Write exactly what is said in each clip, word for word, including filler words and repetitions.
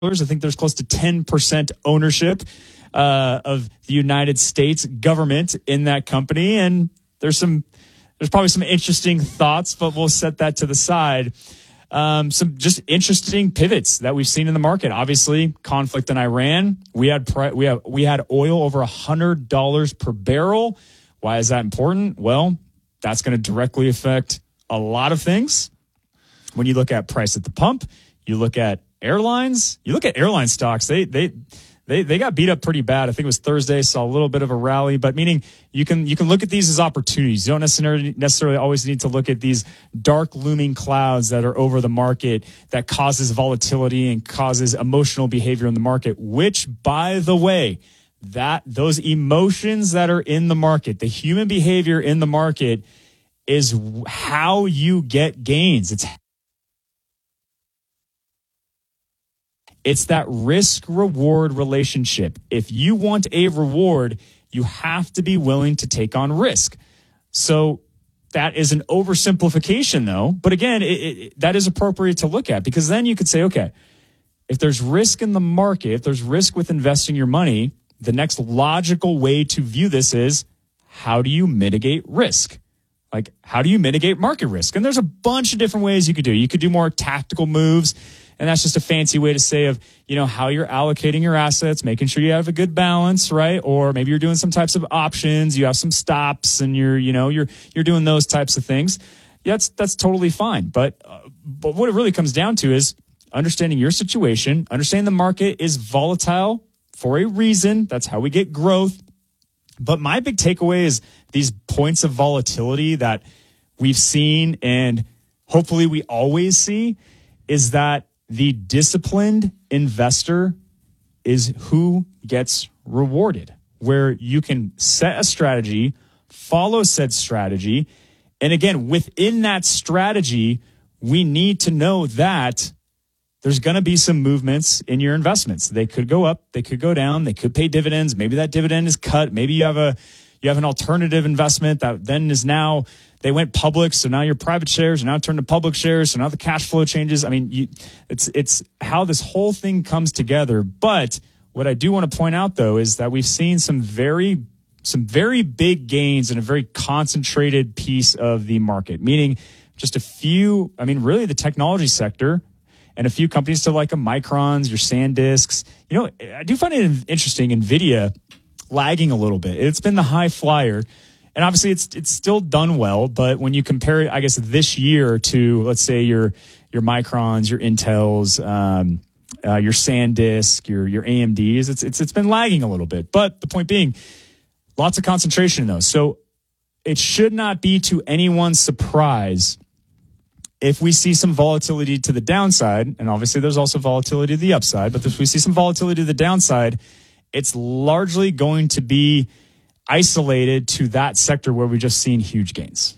I think there's close to ten percent ownership uh, of the United States government in that company. And there's some, there's probably some interesting thoughts, but we'll set that to the side. Um, some just interesting pivots that we've seen in the market. Obviously, conflict in Iran. We had pri- we have we had oil over a hundred dollars per barrel. Why is that important? Well, that's going to directly affect a lot of things. When you look at price at the pump, you look at airlines, you look at airline stocks. They they they they got beat up pretty bad. I think it was Thursday, saw a little bit of a rally, but meaning you can you can look at these as opportunities. You don't necessarily necessarily always need to look at these dark looming clouds that are over the market that causes volatility and causes emotional behavior in the market, which, by the way, that those emotions that are in the market, the human behavior in the market is how you get gains. It's It's that risk-reward relationship. If you want a reward, you have to be willing to take on risk. So that is an oversimplification, though. But again, it, it, that is appropriate to look at, because then you could say, okay, if there's risk in the market, if there's risk with investing your money, the next logical way to view this is, how do you mitigate risk? Like, how do you mitigate market risk? And there's a bunch of different ways you could do. You could do more tactical moves. And that's just a fancy way to say of, you know, how you're allocating your assets, making sure you have a good balance, right? Or maybe you're doing some types of options, you have some stops, and you're, you know, you're you're doing those types of things. Yeah, that's that's totally fine. But uh, but what it really comes down to is understanding your situation, understanding the market is volatile for a reason. That's how we get growth. But my big takeaway is these points of volatility that we've seen, and hopefully we always see, is that the disciplined investor is who gets rewarded, where you can set a strategy, follow said strategy. And again, within that strategy, we need to know that there's going to be some movements in your investments. They could go up, they could go down, they could pay dividends. Maybe that dividend is cut. Maybe you have a you have an alternative investment that then is now, they went public, so now your private shares are now turned to public shares, so now the cash flow changes. I mean, you, it's it's how this whole thing comes together. But what I do want to point out, though, is that we've seen some very some very big gains in a very concentrated piece of the market, meaning just a few, I mean, really the technology sector and a few companies to like a Microns, your SanDisks. You know, I do find it interesting, NVIDIA lagging a little bit. It's been the high flyer. And obviously, it's it's still done well, but when you compare it, I guess, this year to, let's say, your your Microns, your Intels, um, uh, your SanDisk, your your A M Ds, it's it's it's been lagging a little bit. But the point being, lots of concentration in those. So it should not be to anyone's surprise if we see some volatility to the downside, and obviously there's also volatility to the upside. But if we see some volatility to the downside, it's largely going to be isolated to that sector where we've just seen huge gains.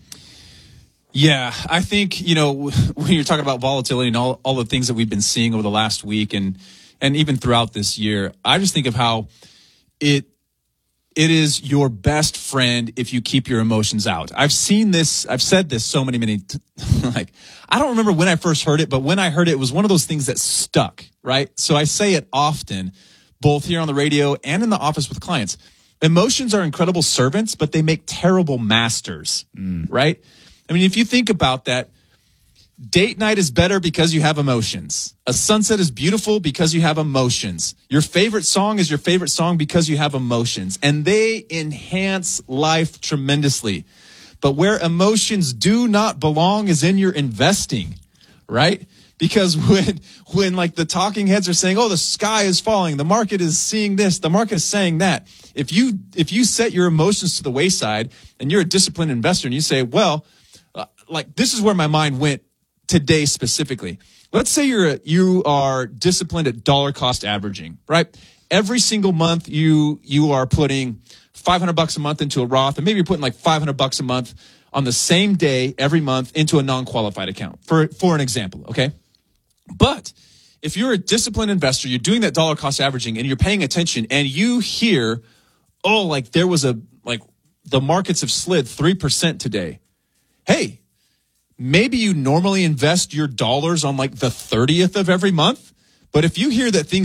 Yeah, I think, you know, when you're talking about volatility and all, all the things that we've been seeing over the last week and and even throughout this year, I just think of how it it is your best friend if you keep your emotions out. I've seen this, I've said this so many, many, like, I don't remember when I first heard it, but when I heard it, it was one of those things that stuck, right? So I say it often, both here on the radio and in the office with clients. Emotions are incredible servants, but they make terrible masters, mm. right? I mean, if you think about that, date night is better because you have emotions. A sunset is beautiful because you have emotions. Your favorite song is your favorite song because you have emotions. And they enhance life tremendously. But where emotions do not belong is in your investing, right? Because when, when like the talking heads are saying, oh, the sky is falling, the market is seeing this, the market is saying that. If you, if you set your emotions to the wayside and you're a disciplined investor and you say, well, uh, like this is where my mind went today specifically. Let's say you're a, you are disciplined at dollar cost averaging, right? Every single month you, you are putting five hundred bucks a month into a Roth, and maybe you're putting like five hundred bucks a month on the same day every month into a non-qualified account for, for an example. Okay. But if you're a disciplined investor, you're doing that dollar cost averaging and you're paying attention and you hear, oh, like there was a, like the markets have slid three percent today. Hey, maybe you normally invest your dollars on like the thirtieth of every month, But if you hear that things